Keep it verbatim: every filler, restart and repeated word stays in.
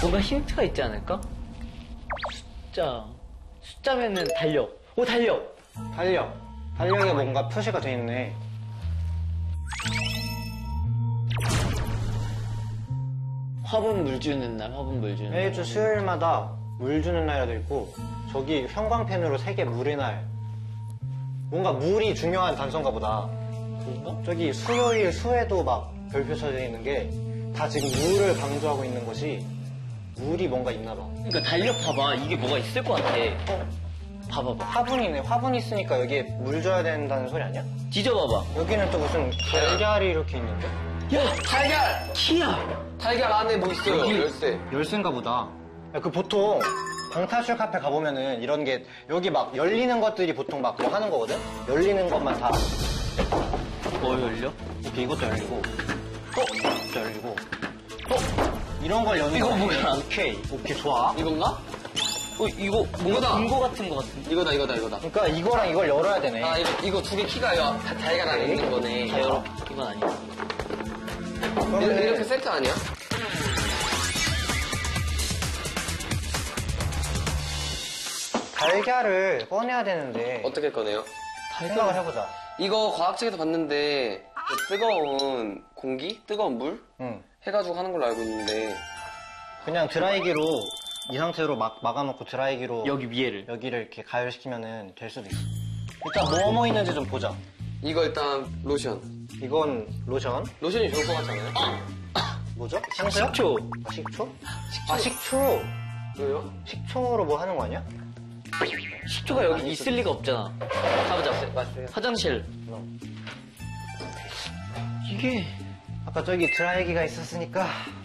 뭔가 힌트가 있지 않을까? 숫자. 숫자면은 달력. 오, 달력! 달력. 달력에 뭔가 표시가 돼 있네. 화분 물 주는 날, 화분 물 주는 날. 매주 수요일마다 물 주는 날도 있고, 저기 형광펜으로 색의 물의 날. 뭔가 물이 중요한 단서인가 보다. 뭔가? 저기 수요일 수에도 막 별표 쳐져 있는 게 다 지금 물을 강조하고 있는 것이 물이 뭔가 있나 봐. 그러니까 달력 봐봐. 이게 뭐가 있을 것 같아. 어? 봐봐봐. 화분이네. 화분 있으니까 여기에 물 줘야 된다는 소리 아니야? 뒤져봐봐. 여기는 또 무슨 달걀이 이렇게 있는데? 야! 달걀! 키야! 달걀 안에 뭐 있어요? 여기- 열쇠. 열쇠인가 보다. 야, 그 보통 방탈출 카페 가보면은 이런 게 여기 막 열리는 것들이 보통 막 뭐 하는 거거든? 열리는 것만 다 뭐 열려? 이렇게 이것도 열리고 어? 이것도 열리고 어? 이런 걸 여는 이거 거 뭐야? 오케이 오케이 좋아. 이건가? 어, 이거 뭔가 이거다. 금고 같은 거 같은데? 이거다, 이거다, 이거다. 그러니까 이거랑 이걸 열어야 되네. 아, 이거, 이거 두 개 키가 요 다- 달걀 안에 있는 거네. 다 열어. 이건 아니야. 그러면은 이렇게, 이렇게 세트 아니야? 달걀을 꺼내야 되는데 어떻게 꺼내요? 생각을 해보자. 이거 과학책에서 봤는데 그 뜨거운 공기? 뜨거운 물? 응. 해가지고 하는 걸로 알고 있는데 그냥 드라이기로 이 상태로 막 막아놓고 드라이기로 여기 위에를. 여기를 이렇게 가열시키면은 될 수도 있어. 일단 뭐 뭐 있는지 좀 보자. 이거 일단 로션. 이건 로션. 로션이 좋을 것 같잖아요? 뭐죠? 향수요? 식초. 아, 식초? 아 식초. 왜요? 식초로 뭐 하는 거 아니야? 식초가 여기 아니, 있을 리가 없잖아. 가보자. 맞아요. 화장실. 어. 이게 아까 저기 드라이기가 있었으니까